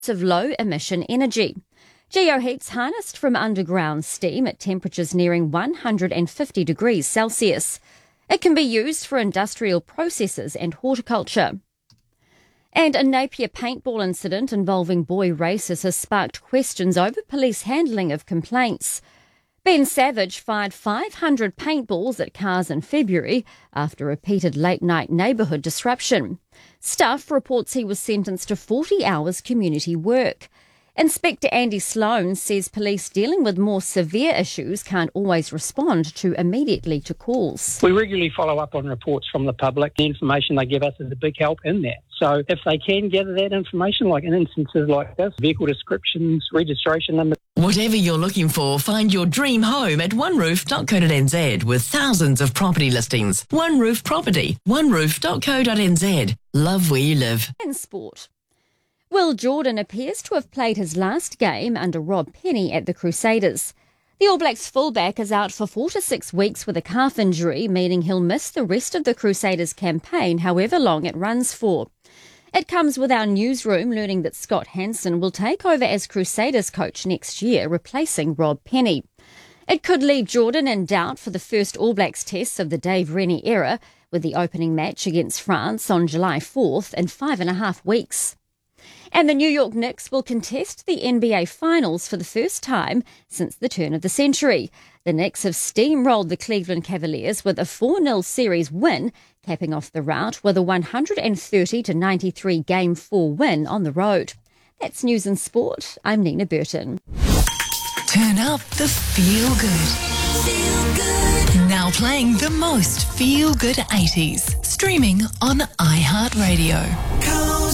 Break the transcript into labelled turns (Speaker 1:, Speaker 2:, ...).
Speaker 1: of low-emission energy. GeoHeat's harnessed from underground steam at temperatures nearing 150 degrees Celsius. It can be used for industrial processes and horticulture. And a Napier paintball incident involving boy racers has sparked questions over police handling of complaints. Ben Savage fired 500 paintballs at cars in February after repeated late-night neighbourhood disruption. Stuff reports he was sentenced to 40 hours community work. Inspector Andy Sloan says police dealing with more severe issues can't always respond immediately to calls.
Speaker 2: We regularly follow up on reports from the public. The information they give us is a big help in that. So if they can gather that information, like in instances like this, vehicle descriptions, registration numbers.
Speaker 3: Whatever you're looking for, find your dream home at oneroof.co.nz with thousands of property listings. One Roof Property, oneroof.co.nz. Love where you live.
Speaker 1: In sport. Will Jordan appears to have played his last game under Rob Penny at the Crusaders. The All Blacks fullback is out for 4 to 6 weeks with a calf injury, meaning he'll miss the rest of the Crusaders campaign, however long it runs for. It comes with our newsroom learning that Scott Hansen will take over as Crusaders coach next year, replacing Rob Penny. It could leave Jordan in doubt for the first All Blacks tests of the Dave Rennie era, with the opening match against France on July 4th in 5.5 weeks. And the New York Knicks will contest the NBA Finals for the first time since the turn of the century. The Knicks have steamrolled the Cleveland Cavaliers with a 4-0 series win, capping off the rout with a 130-93 Game 4 win on the road. That's News and Sport. I'm Nina Burton.
Speaker 3: Turn up the feel-good. Feel good. Now playing the most feel-good 80s. Streaming on iHeartRadio.